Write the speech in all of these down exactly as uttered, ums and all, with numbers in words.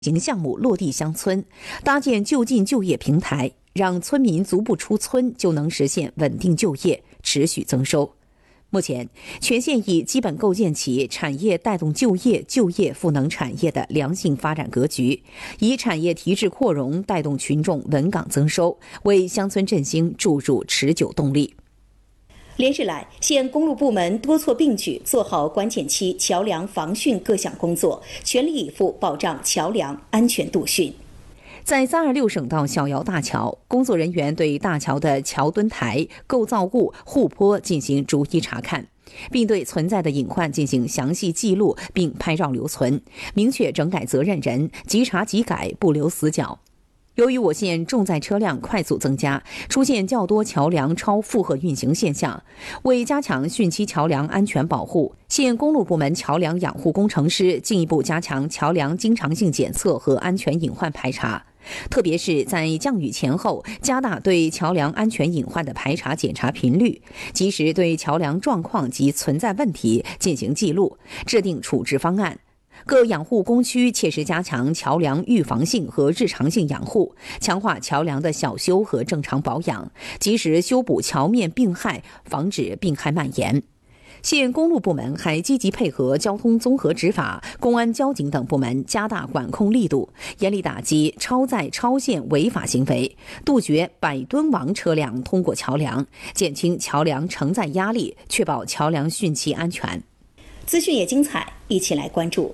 型项目落地乡村，搭建就近就业平台，让村民足不出村就能实现稳定就业、持续增收。目前，全县已基本构建起产业带动就业、就业赋能产业的良性发展格局，以产业提质扩容带动群众稳岗增收，为乡村振兴注入持久动力。 连日来，县公路部门多措并举，做好关键期桥梁防汛各项工作，全力以赴保障桥梁安全渡汛。 在三二六省道小姚大桥，工作人员对大桥的桥墩台、构造物、护坡进行逐一查看，并对存在的隐患进行详细记录并拍照留存，明确整改责任人，即查即改，不留死角。由于我县重载车辆快速增加，出现较多桥梁超负荷运行现象，为加强汛期桥梁安全保护，县公路部门桥梁养护工程师进一步加强桥梁经常性检测和安全隐患排查，特别是在降雨前后，加大对桥梁安全隐患的排查检查频率，及时对桥梁状况及存在问题进行记录，制定处置方案。各养护工区切实加强桥梁预防性和日常性养护，强化桥梁的小修和正常保养，及时修补桥面病害，防止病害蔓延。县公路部门还积极配合交通综合执法、公安交警等部门，加大管控力度，严厉打击超载超限违法行为，杜绝百吨王车辆通过桥梁，减轻桥梁承载压力，确保桥梁汛期安全。 资讯也精彩，一起来关注。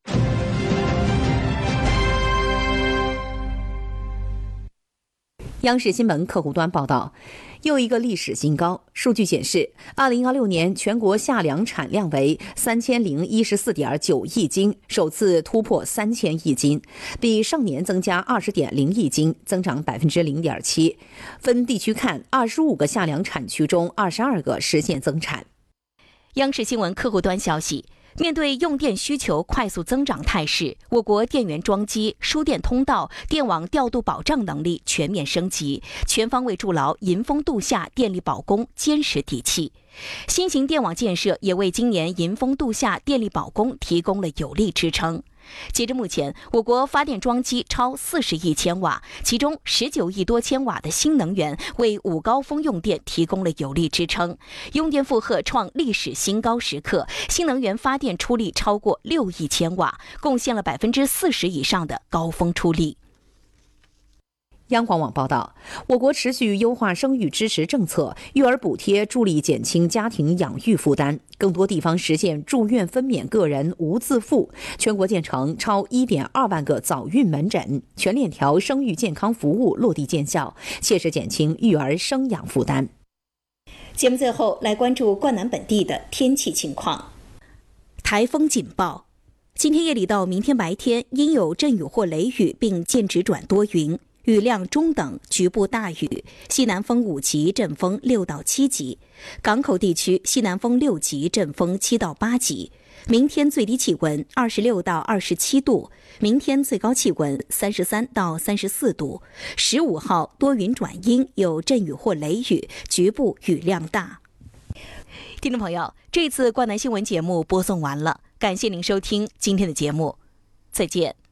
央视新闻客户端报道，又一个历史新高。数据显示，二零二六年全国夏粮产量为三千零一十四点九亿斤，首次突破三千亿斤，比上年增加二十点零亿斤，增长百分之零点七。分地区看，二十五个夏粮产区中，二十二个实现增产。 央视新闻客户端消息。面对用电需求快速增长态势，我国电源装机、输电通道、电网调度保障能力全面升级，全方位筑牢迎峰度夏电力保供坚实底气。新型电网建设也为今年迎峰度夏电力保供提供了有力支撑。截至目前，我国发电装机超四十亿千瓦，其中十九亿多千瓦的新能源为五高峰用电提供了有力支撑，用电负荷创历史新高时刻，新能源发电出力超过六亿千瓦，贡献了百分之四十以上的高峰出力。 央广网报道，我国持续优化生育支持政策，育儿补贴助力减轻家庭养育负担，更多地方实现住院分娩个人无自付，全国建成超 一点二万个早孕门诊，全链条生育健康服务落地见效，切实减轻育儿生养负担。 节目最后来关注灌南本地的天气情况。 台风警报，今天夜里到明天白天应有阵雨或雷雨，并间止转多云。雨量中等，局部大雨，西南风五级，阵风六到七级。港口地区西南风六级，阵风七到八级。明天最低气温二十六到二十七度，明天最高气温三十三到三十四度。十五号多云转阴，有阵雨或雷雨，局部雨量大。听众朋友，这次灌南新闻节目播送完了，感谢您收听今天的节目，再见。